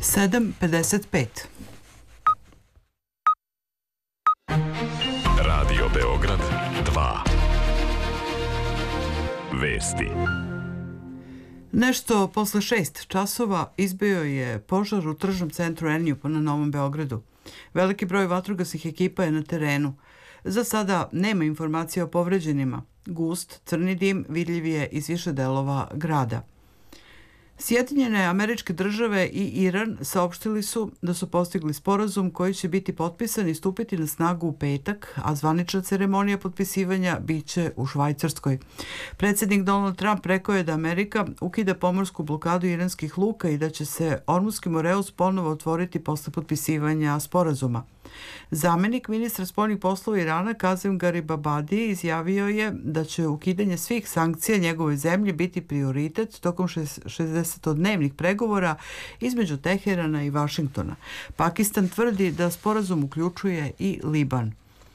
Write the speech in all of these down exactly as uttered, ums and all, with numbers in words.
sedam pedeset pet. Radio Beograd dva. Vesti. Nešto posle šest časova izbio je požar u tržnom centru Enjupa na Novom Beogradu. Veliki broj vatrogasnih ekipa je na terenu. Za sada nema informacija o povređenima. Gust, crni dim vidljiv je iz više delova grada. Sjedinjene Američke Države i Iran saopštili su da su postigli sporazum koji će biti potpisan i stupiti na snagu u petak, a zvanična ceremonija potpisivanja biće u Švajcarskoj. Predsjednik Donald Trump rekao je da Amerika ukida pomorsku blokadu iranskih luka i da će se Ormuzski moreus ponovo otvoriti posle potpisivanja sporazuma. Zamenik ministra spoljnih poslova Irana Kazem Garibabadi izjavio je da će ukidanje svih sankcija njegovoj zemlji biti prioritet tokom šezdesetodnevnih pregovora između Teherana i Vašingtona. Pakistan tvrdi da sporazum uključuje i Liban.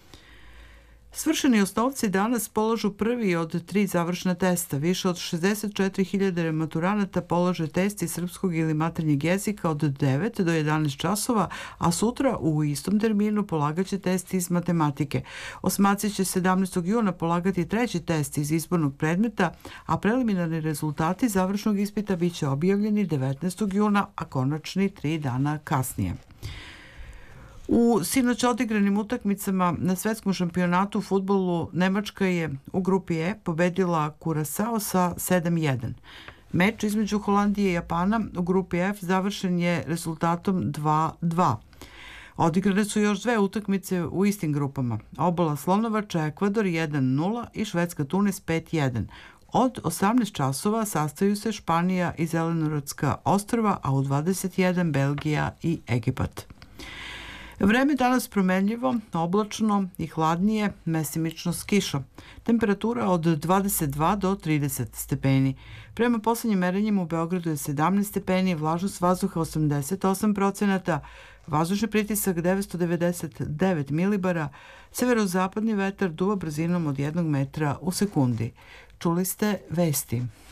Svršeni osnovci danas polažu prvi od tri završna testa. Više od šezdeset četiri hiljade maturanata polaže test iz srpskog ili maternjeg jezika od devet do jedanaest časova, a sutra u istom terminu polagaće test iz matematike. Osmaci će sedamnaestog juna polagati treći test iz izbornog predmeta, a preliminarni rezultati završnog ispita biće objavljeni devetnaestog juna, a konačni tri dana kasnije. U sinoć odigranim utakmicama na svetskom šampionatu u fudbalu Nemačka je u grupi E pobedila Kurasao sa sedam jedan. Meč između Holandije i Japana u grupi F završen je rezultatom dva dva. Odigrane su još dve utakmice u istim grupama. Obala Slonovača Ekvador jedan nula i Švedska Tunis pet jedan. Od osamnaest časova sastaju se Španija i Zelenorodska ostrva, a u dvadeset jedan Belgija i Egipat. Vreme danas promenljivo, oblačno i hladnije, mesimično s kišom. Temperatura od dvadeset dva do trideset stepeni. Prema poslednjim merenjima u Beogradu je sedamnaest stepeni, vlažnost vazduha osamdeset osam procenata, vazdušni pritisak devetsto devedeset devet milibara, severozapadni vetar duva brzinom od jednog metra u sekundi. Čuli ste vesti.